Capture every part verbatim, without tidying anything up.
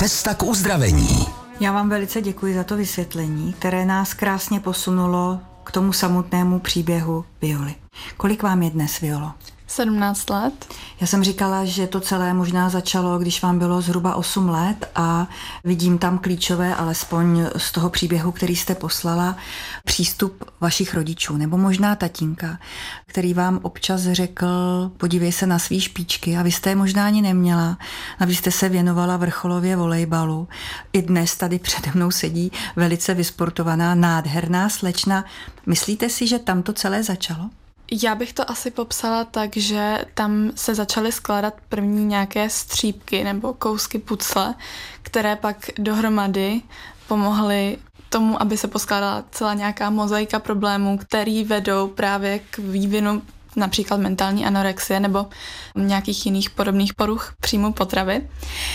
Cesta k uzdravení. Já vám velice děkuji za to vysvětlení, které nás krásně posunulo k tomu samotnému příběhu Violy. Kolik vám je dnes, Violo? sedmnáct let. Já jsem říkala, že to celé možná začalo, když vám bylo zhruba osm let a vidím tam klíčové, alespoň z toho příběhu, který jste poslala, přístup vašich rodičů, nebo možná tatínka, který vám občas řekl, podívej se na svý špičky, a vy jste je možná ani neměla, a vy jste se věnovala vrcholově volejbalu. I dnes tady přede mnou sedí velice vysportovaná, nádherná slečna. Myslíte si, že tam to celé začalo? Já bych to asi popsala tak, že tam se začaly skládat první nějaké střípky nebo kousky pucle, které pak dohromady pomohly tomu, aby se poskládala celá nějaká mozaika problémů, který vedou právě k vývinu například mentální anorexie nebo nějakých jiných podobných poruch příjmu potravy.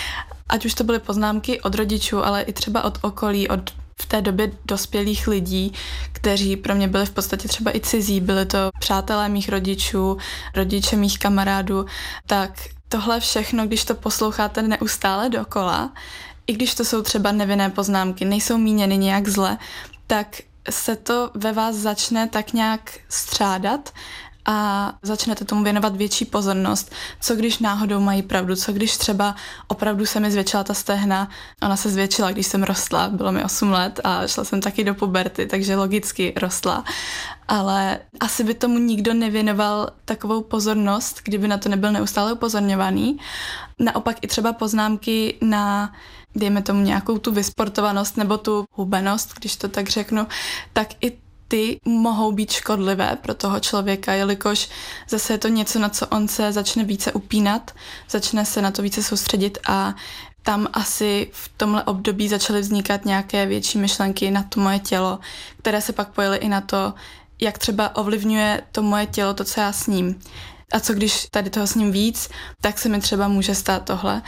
Ať už to byly poznámky od rodičů, ale i třeba od okolí, od v té době dospělých lidí, kteří pro mě byli v podstatě třeba i cizí, byli to přátelé mých rodičů, rodiče mých kamarádů, tak tohle všechno, když to posloucháte neustále dokola, i když to jsou třeba nevinné poznámky, nejsou míněny nějak zle, tak se to ve vás začne tak nějak střádat a začnete tomu věnovat větší pozornost, co když náhodou mají pravdu, co když třeba opravdu se mi zvětšila ta stehna, ona se zvětšila, když jsem rostla, bylo mi osm let a šla jsem taky do puberty, takže logicky rostla, ale asi by tomu nikdo nevěnoval takovou pozornost, kdyby na to nebyl neustále upozorňovaný. Naopak i třeba poznámky na, dejme tomu nějakou tu vysportovanost nebo tu hubenost, když to tak řeknu, tak i ty mohou být škodlivé pro toho člověka, jelikož zase je to něco, na co on se začne více upínat, začne se na to více soustředit a tam asi v tomhle období začaly vznikat nějaké větší myšlenky na to moje tělo, které se pak pojily i na to, jak třeba ovlivňuje to moje tělo to, co já sním. A co když tady toho sním víc, tak se mi třeba může stát tohle.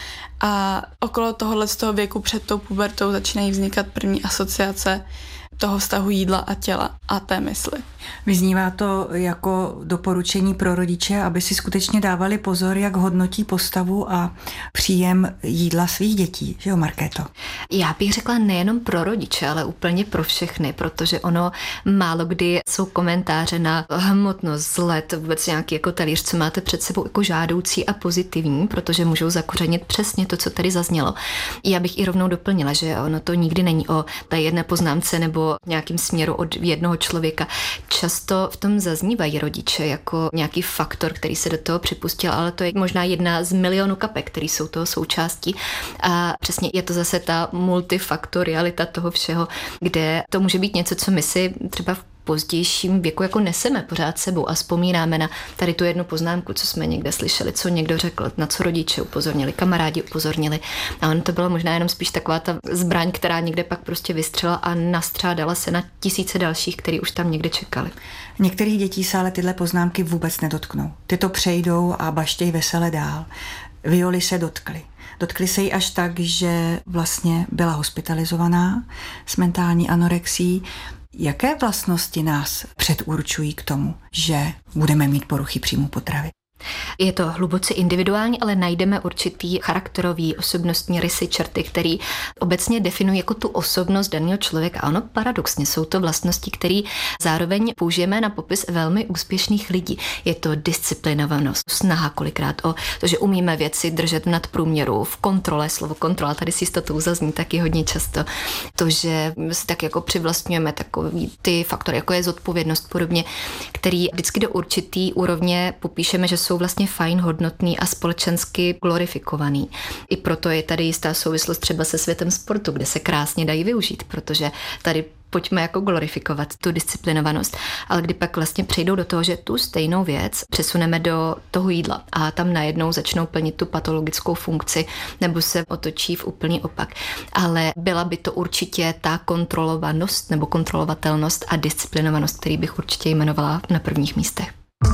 A okolo tohohle z toho věku před tou pubertou začínají vznikat první asociace toho vztahu jídla a těla a té mysli. Vyznívá to jako doporučení pro rodiče, aby si skutečně dávali pozor, jak hodnotí postavu a příjem jídla svých dětí, že jo, Markéto? Já bych řekla nejenom pro rodiče, ale úplně pro všechny, protože ono málo kdy jsou komentáře na hmotnost, vzhled, vůbec nějaký jako talíř, co máte před sebou jako žádoucí a pozitivní, protože můžou zakořenit přesně to, co tady zaznělo. Já bych i rovnou doplnila, že ono to nikdy není o té jedné poznámce nebo nějakým směru od jednoho člověka. Často v tom zaznívají rodiče jako nějaký faktor, který se do toho připustil, ale to je možná jedna z milionů kapek, který jsou toho součástí. A přesně je to zase ta multifaktorialita toho všeho, kde to může být něco, co my si třeba v pozdějším věku jako neseme pořád sebou a vzpomínáme na tady tu jednu poznámku, co jsme někde slyšeli, co někdo řekl, na co rodiče upozornili, kamarádi upozornili. A ono to bylo možná jenom spíš taková ta zbraň, která někde pak prostě vystřela a nastřádala se na tisíce dalších, který už tam někde čekali. Některých dětí se ale tyhle poznámky vůbec nedotknou. Ty to přejdou a baštěj vesele dál. Violy se dotkly. Dotkli se jí až tak, že vlastně byla hospitalizovaná s mentální anorexií. Jaké vlastnosti nás předurčují k tomu, že budeme mít poruchy příjmu potravy? Je to hluboce individuální, ale najdeme určitý charakterový, osobnostní rysy, črty, který obecně definují jako tu osobnost daného člověka. A ono paradoxně jsou to vlastnosti, které zároveň použijeme na popis velmi úspěšných lidí. Je to disciplinovanost, snaha kolikrát o to, že umíme věci držet v nadprůměru, v kontrole, slovo kontrola tady s jistotou zazní taky hodně často. To, že si tak jako přivlastňujeme takový ty faktory, jako je zodpovědnost podobně, který vždycky do určitý úrovně popíšeme, že jsou vlastně fajn, hodnotný a společensky glorifikovaný. I proto je tady jistá souvislost třeba se světem sportu, kde se krásně dají využít, protože tady pojďme jako glorifikovat tu disciplinovanost, ale kdy pak vlastně přejdou do toho, že tu stejnou věc přesuneme do toho jídla a tam najednou začnou plnit tu patologickou funkci nebo se otočí v úplný opak. Ale byla by to určitě ta kontrolovanost nebo kontrolovatelnost a disciplinovanost, který bych určitě jmenovala na prvních místech.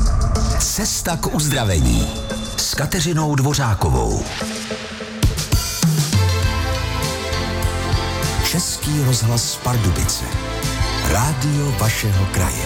Cesta k uzdravení s Kateřinou Dvořákovou. Český rozhlas Pardubice. Rádio vašeho kraje.